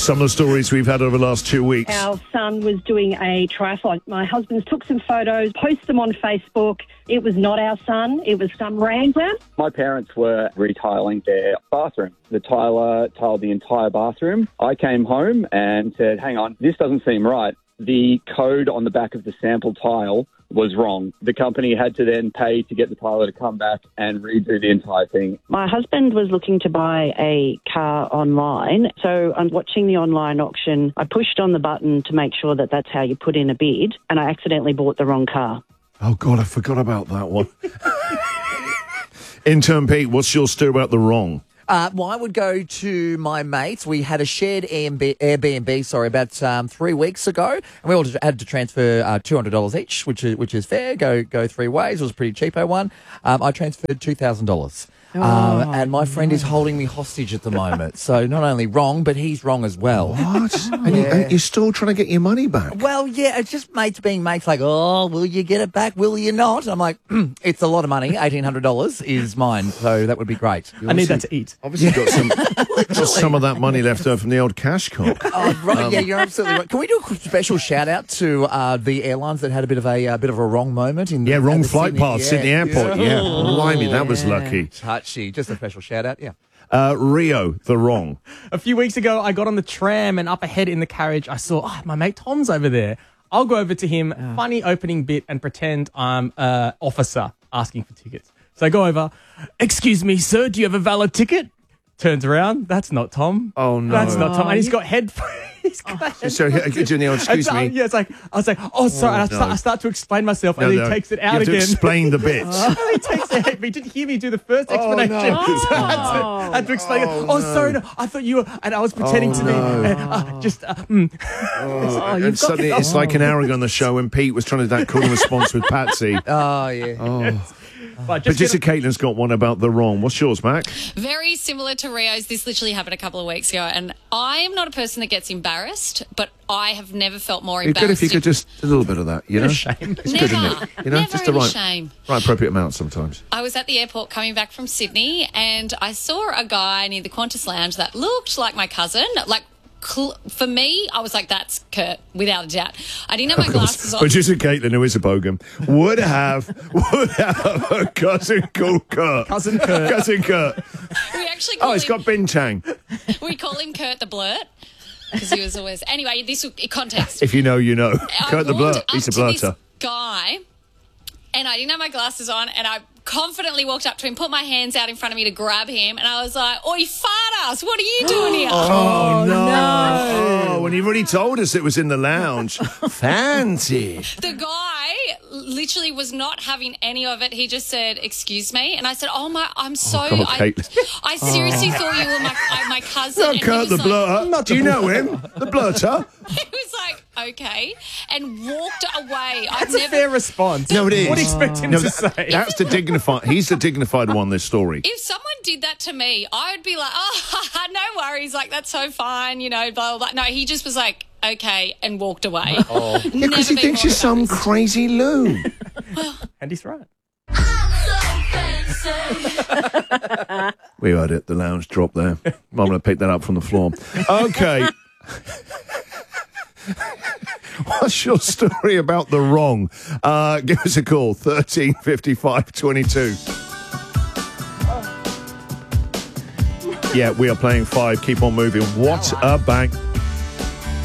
some of the stories we've had over the last 2 weeks. Our son was doing a triathlon. My husband took some photos, posted them on Facebook. It was not our son. It was some random. My parents were retiling their bathroom. The tiler tiled the entire bathroom. I came home and said, hang on, this doesn't seem right. The code on the back of the sample tile was wrong. The company had to then pay to get the tiler to come back and redo the entire thing. My husband was looking to buy a car online, so I'm watching the online auction. I pushed on the button to make sure that that's how you put in a bid, and I accidentally bought the wrong car. Oh, God, I forgot about that one. Intern Pete, what's your story about the wrong? Well, I would go to my mates. We had a shared Airbnb, about 3 weeks ago, and we all had to transfer $200 each, which is fair. Go 3 ways. It was a pretty cheapo one. I transferred $2,000. And my friend is holding me hostage at the moment. So not only wrong, but he's wrong as well. What? And you're still trying to get your money back? Well, yeah, it's just mates being mates, like, oh, will you get it back? Will you not? And I'm like, it's a lot of money. $1,800 is mine, so that would be great. I need that to eat. Obviously got some of that money left over from the old cash cock. Oh, right, yeah, you're absolutely right. Can we do a special shout out to the airlines that had a bit of a wrong moment in wrong flight paths in the airport. Yeah, blimey, that was lucky. Touchy, just a special shout out. Yeah. Rio, the wrong. A few weeks ago, I got on the tram and up ahead in the carriage, I saw my mate Tom's over there. I'll go over to him, funny opening bit, and pretend I'm an officer asking for tickets. So I go over, excuse me, sir, do you have a valid ticket? Turns around, that's not Tom. Oh, no. That's not Tom. And he's got headphones. So, excuse me. Yeah, I was like, oh, sorry. And I start to explain myself, and he takes it out again. You have to explain the bit. He takes it out. He didn't hear me do the first explanation. No. So I had to explain it. Oh, sorry, no, I thought you were, and I was pretending to be, and suddenly it's like an hour ago on the show when Pete was trying to do that call and response with Patsy. Oh, yeah. Oh. Producer Caitlin's got one about the wrong. What's yours, Mac? Very similar to Rio's. This literally happened a couple of weeks ago, and I am not a person that gets embarrassed, but I have never felt more It'd embarrassed. be good if you could just a little bit of that, you know? Shame. It's good, isn't it? You know, Never just the any right, shame. right appropriate amount sometimes. I was at the airport coming back from Sydney, and I saw a guy near the Qantas lounge that looked like my cousin, like. For me, I was like, that's Kurt, without a doubt. I didn't have my glasses on. Producer Caitlin, who is a bogan, would have a cousin called Kurt. Cousin Kurt. We actually call he's got bintang. We call him Kurt the Blurt. Because he was always... Anyway, this context. If you know, you know. Kurt the Blurt, he's a blurter. This guy, and I didn't have my glasses on, and I confidently walked up to him, put my hands out in front of me to grab him, and I was like, oi, fart ass, what are you doing here? Oh, no. Oh, and he already told us it was in the lounge. Fancy. The guy literally was not having any of it. He just said, excuse me. And I said, I'm so... I seriously thought you were my cousin. Not Kurt the Blurter. Do you know him? The Blurter? He was like, okay, and walked away. That's a fair response. No, it is. What do you expect him to say? That's the dignified... He's the dignified one, this story. If someone did that to me, I would be like, oh, no worries, like, that's so fine, you know, blah, blah, blah. No, he just was like, okay, and walked away. Oh. Yeah, because he thinks you're some crazy loon. And he's right. We heard it, the lounge drop there. I'm going to pick that up from the floor. Okay. What's your story about the wrong? Give us a call, 13 55 22. Yeah, we are playing 5. Keep on moving. What a bang.